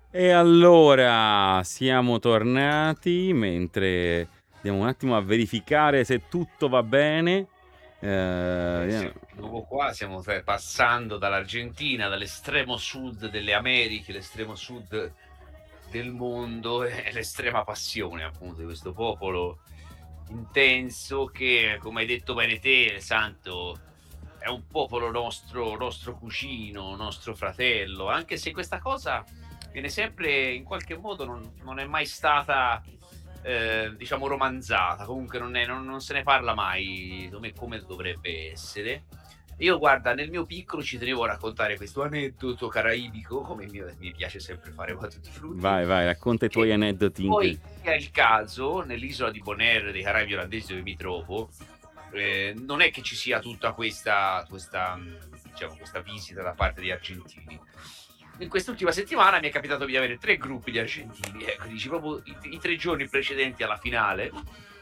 E allora siamo tornati mentre andiamo un attimo a verificare se tutto va bene. Vediamo. Siamo di nuovo qua, stiamo passando dall'Argentina, dall'estremo sud delle Americhe, l'estremo sud del mondo e l'estrema passione appunto di questo popolo intenso che, come hai detto bene te, Santo, è un popolo nostro cugino, nostro fratello, anche se questa cosa viene sempre in qualche modo non è mai stata, diciamo romanzata, comunque non se ne parla mai come dovrebbe essere. Io guarda, nel mio piccolo ci tenevo a raccontare questo aneddoto caraibico, come mi piace sempre fare qua a tutti i frutti, Vai, vai, racconta i tuoi che aneddoti poi sia il caso, nell'isola di Bonaire dei Caraibi Olandesi dove mi trovo, non è che ci sia tutta diciamo, questa visita da parte di argentini. In quest'ultima settimana mi è capitato di avere 3 gruppi di argentini, ecco, dici proprio i 3 giorni precedenti alla finale,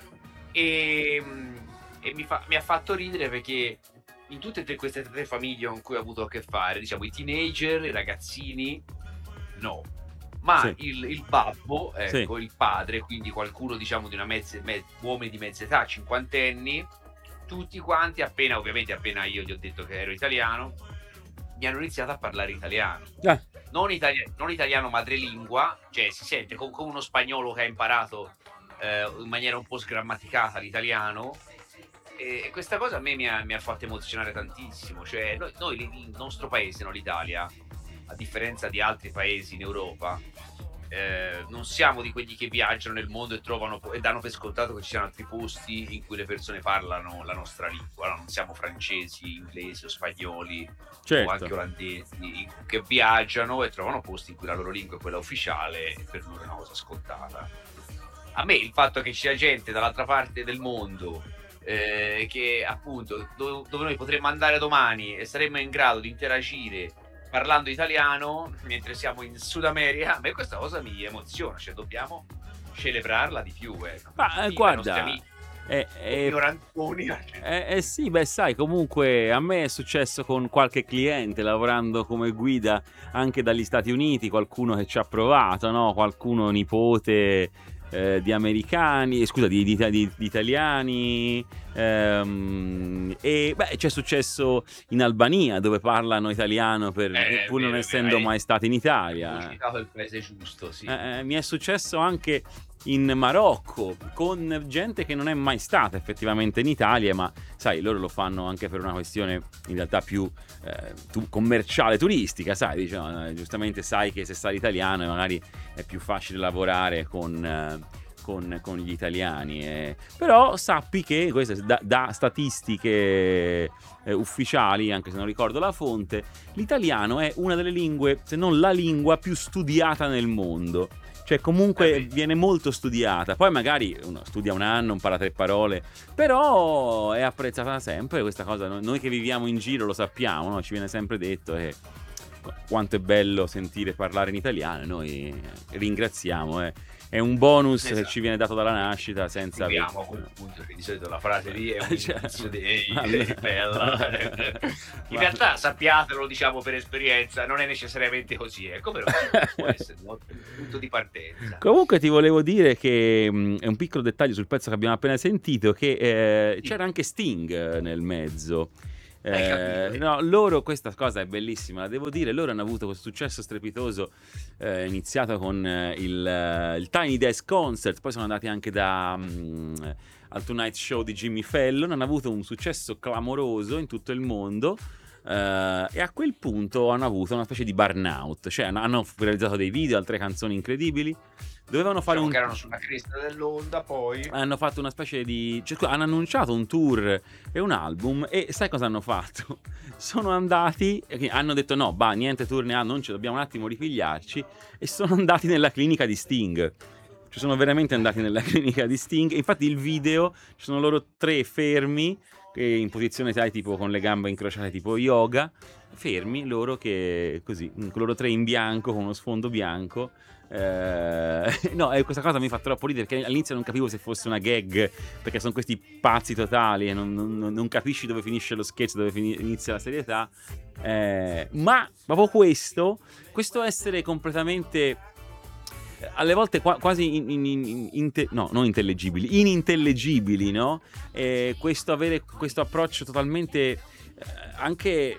e mi ha fatto ridere perché in tutte e 3 queste 3 famiglie con cui ho avuto a che fare, diciamo i teenager, i ragazzini, no. Ma Sì, il babbo, sì, ecco, il padre, quindi qualcuno diciamo di una uomini di mezza età, cinquantenni, tutti quanti appena io gli ho detto che ero italiano, mi hanno iniziato a parlare italiano. ah, Non italiano madrelingua, cioè si sente come uno spagnolo che ha imparato, in maniera un po' sgrammaticata l'italiano, e questa cosa a me mi ha fatto emozionare tantissimo. Cioè noi il nostro paese, no, l'Italia, a differenza di altri paesi in Europa, non siamo di quelli che viaggiano nel mondo e trovano e danno per scontato che ci siano altri posti in cui le persone parlano la nostra lingua, no, non siamo francesi, inglesi o spagnoli o certo. anche olandesi che viaggiano e trovano posti in cui la loro lingua è quella ufficiale e per loro è una cosa scontata. A me il fatto che ci sia gente dall'altra parte del mondo, che appunto dove noi potremmo andare domani e saremmo in grado di interagire parlando italiano mentre siamo in Sud America, a me questa cosa mi emoziona, cioè dobbiamo celebrarla di più, ecco. Ma, Viva i nostri guarda, amici eh, eh, ignorantoni. sì, beh, sai, comunque a me è successo con qualche cliente lavorando come guida anche dagli Stati Uniti, qualcuno che ci ha provato, no? Qualcuno nipote di americani, scusa, di italiani. E beh, c'è successo in Albania dove parlano italiano È pur non vero, è vero, essendo mai stati in hai Italia. citato il paese giusto, sì. Mi è successo anche in Marocco, con gente che non è mai stata effettivamente in Italia, ma sai, loro lo fanno anche per una questione in realtà più commerciale, turistica, sai, diciamo, giustamente sai che se sai l'italiano magari è più facile lavorare con gli italiani. Però sappi che, queste da statistiche ufficiali, anche se non ricordo la fonte, l'italiano è una delle lingue, se non la lingua più studiata nel mondo. Cioè, comunque Vedi. viene molto studiata. Poi magari uno studia un anno, impara 3 parole, però è apprezzata sempre questa cosa. Noi che viviamo in giro lo sappiamo, no? Ci viene sempre detto quanto è bello sentire parlare in italiano. E noi ringraziamo. È un bonus che ci Esatto. viene dato dalla nascita senza Proviamo a quel punto, che di solito la frase lì è un cioè, indizio di "Ehi, allora- ehi bella". In Ma- realtà sappiatelo, lo diciamo per esperienza, non è necessariamente così, ecco, però può essere un ottimo punto di partenza. Comunque ti volevo dire che, è un piccolo dettaglio sul pezzo che abbiamo appena sentito, che, Sì, c'era anche Sting nel mezzo. hai capito, No, loro, questa cosa è bellissima, la devo dire, loro hanno avuto questo successo strepitoso, iniziato con il Tiny Desk Concert, poi sono andati anche al Tonight Show di Jimmy Fallon, hanno avuto un successo clamoroso in tutto il mondo, e a quel punto hanno avuto una specie di burnout, cioè hanno realizzato dei video, altre canzoni incredibili, dovevano fare diciamo un che erano sulla cresta dell'onda poi hanno fatto una specie di, cioè, hanno annunciato un tour e un album, e sai cosa hanno fatto? Sono andati, hanno detto no, bah, niente tour ne ha, non ci dobbiamo un attimo ripigliarci, e sono andati nella clinica di Sting. Ci sono veramente andati nella clinica di Sting. Infatti il video, ci sono loro 3 fermi, in posizione, sai, tipo con le gambe incrociate, tipo yoga, fermi loro che così, loro 3 in bianco, con uno sfondo bianco. No, questa cosa mi fa troppo ridere, perché all'inizio non capivo se fosse una gag, perché sono questi pazzi totali e non capisci dove finisce lo sketch, dove inizia la serietà. Ma proprio questo essere completamente alle volte quasi no, non intellegibili, inintellegibili, no? Questo avere questo approccio totalmente anche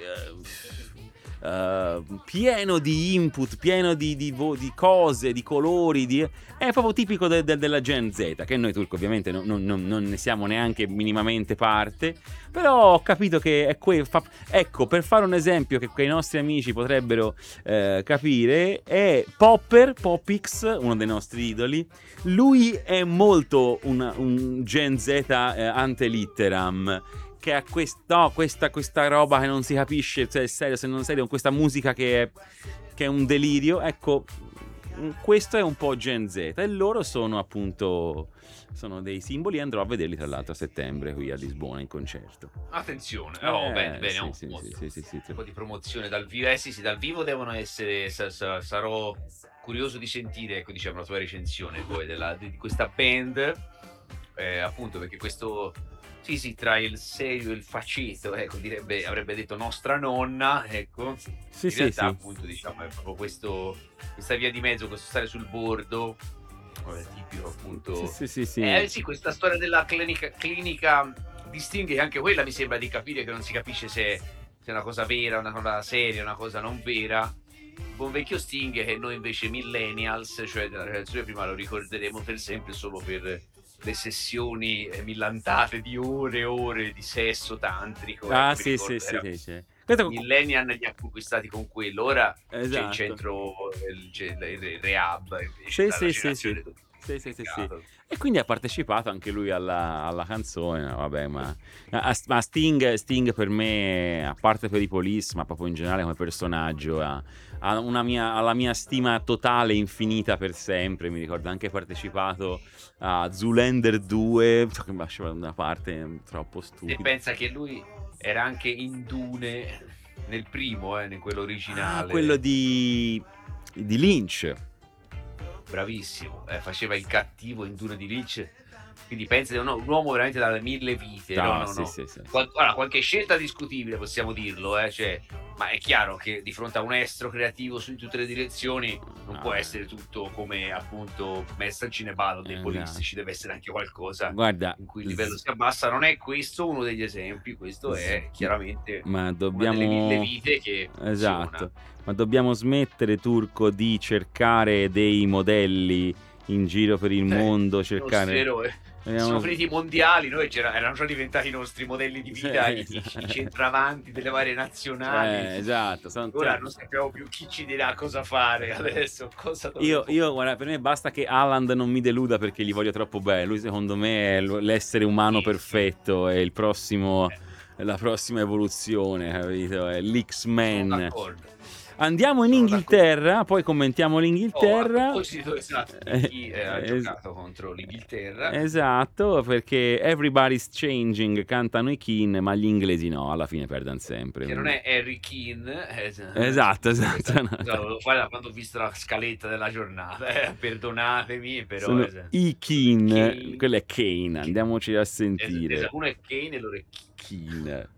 pieno di input, pieno di cose, di colori, è proprio tipico della Gen Z, che noi turco ovviamente non ne siamo neanche minimamente parte, però ho capito che è ecco, per fare un esempio che quei nostri amici potrebbero capire, è Poppix, uno dei nostri idoli. Lui è molto un Gen Z ante litteram, che ha questa roba che non si capisce se è serio, se non è serio, questa musica che è un delirio. Ecco, questo è un po' Gen Z, e loro sono appunto dei simboli, e andrò a vederli tra l'altro a settembre qui a Lisbona in concerto. Attenzione, bene, sì, un po' di promozione dal vivo. Sì, dal vivo devono essere, sarò curioso di sentire, ecco, diciamo, la tua recensione poi di questa band, appunto, perché questo, sì, tra il serio e il faceto, ecco, avrebbe detto nostra nonna, ecco. Sì, in realtà, sì. appunto, diciamo, è proprio questa via di mezzo, questo stare sul bordo, tipico, appunto. Sì. Sì, questa storia della clinica di Sting, che anche quella mi sembra di capire che non si capisce se è una cosa vera, una cosa seria, una cosa non vera. Buon vecchio Sting, che noi invece millennials, cioè della generazione prima, lo ricorderemo per sempre solo per le sessioni millantate di ore e ore di sesso tantrico. Sì. I millennial li ha conquistati con quello. Ora esatto. c'è il centro, il rehab, sì. E quindi ha partecipato anche lui alla canzone. Vabbè, ma Sting per me, a parte per i Police, ma proprio in generale come personaggio, ha la mia stima totale, infinita, per sempre. Mi ricordo anche partecipato a Zoolander 2, che mi lasciava da una parte troppo stupido. E pensa che lui era anche in Dune nel primo, in quello originale. Quello di Lynch. Bravissimo, faceva il cattivo in Dune di Lynch. Quindi pensa di un uomo veramente dalle 1000 vite. No. Sì. Qualche scelta discutibile, possiamo dirlo, cioè, ma è chiaro che di fronte a un estro creativo in tutte le direzioni non può essere tutto come appunto messo al cinebalo dei Police. Ci deve essere anche qualcosa, guarda, in cui il livello si abbassa. Non è questo uno degli esempi, questo è chiaramente una delle 1000 vite che esatto. Ma dobbiamo smettere, turco, di cercare dei modelli in giro per il mondo, cercare. Sono finiti i mondiali, noi erano già diventati i nostri modelli di vita, i centravanti delle varie nazionali. Esatto. Ora non sappiamo più chi ci dirà cosa fare adesso. Io guarda, per me basta che Haaland non mi deluda, perché gli voglio troppo bene. Lui secondo me è l'essere umano perfetto, è il prossimo, la prossima evoluzione, capito? È l'X-Men. Sono d'accordo. Andiamo in Inghilterra, poi commentiamo l'Inghilterra. Esatto, chi ha giocato contro l'Inghilterra. Esatto, perché Everybody's Changing cantano i Keane, ma gli inglesi no, alla fine perdono sempre. Che non è Harry Keane. Esatto. Quando ho visto la scaletta della giornata, perdonatemi, però sono i Keane, quello è Kane, andiamoci a sentire. Uno è Kane e loro è Keane.